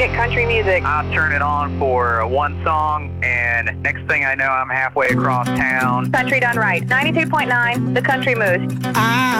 get country music. I'll turn it on for one song, and next thing I know, I'm halfway across town. Country done right. 92.9, the Country Moose.